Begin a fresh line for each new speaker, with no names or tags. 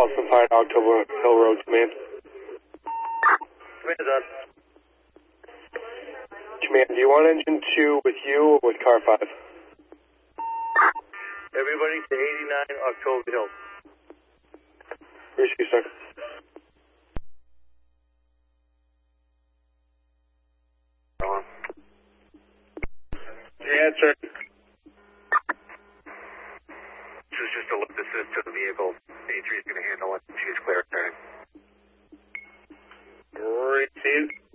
Nelson 5, October Hill Road, command.
Command is on.
Command, do you want engine 2 with you or with car 5?
Everybody to 89 October Hill.
Receive, sir. Yeah, sir.
This is just a lift assist to the vehicle. A3 is going to handle it. She's clear, turn.
Receive.